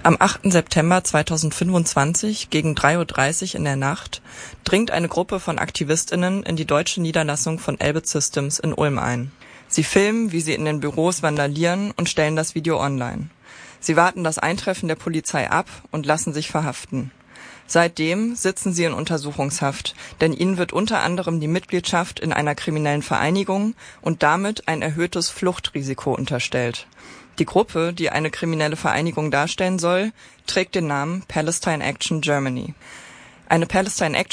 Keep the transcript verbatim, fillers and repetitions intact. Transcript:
Am achten September zweitausendfünfundzwanzig gegen drei Uhr dreißig in der Nacht dringt eine Gruppe von AktivistInnen in die deutsche Niederlassung von Elbit Systems in Ulm ein. Sie filmen, wie sie in den Büros vandalieren und stellen das Video online. Sie warten das Eintreffen der Polizei ab und lassen sich verhaften. Seitdem sitzen sie in Untersuchungshaft, denn ihnen wird unter anderem die Mitgliedschaft in einer kriminellen Vereinigung und damit ein erhöhtes Fluchtrisiko unterstellt. Die Gruppe, die eine kriminelle Vereinigung darstellen soll, trägt den Namen Palestine Action Germany. Eine Palestine Action